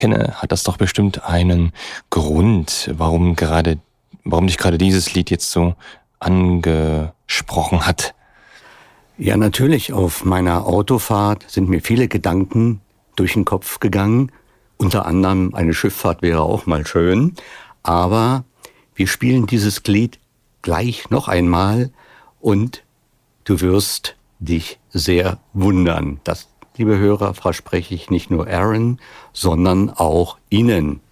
kenne, hat das doch bestimmt einen Grund, warum dich gerade dieses Lied jetzt so angesprochen hat. Ja, natürlich. Auf meiner Autofahrt sind mir viele Gedanken durch den Kopf gegangen. Unter anderem eine Schifffahrt wäre auch mal schön. Aber wir spielen dieses Lied gleich noch einmal und du wirst dich sehr wundern. Das, liebe Hörer, verspreche ich nicht nur Aaron, sondern auch Ihnen.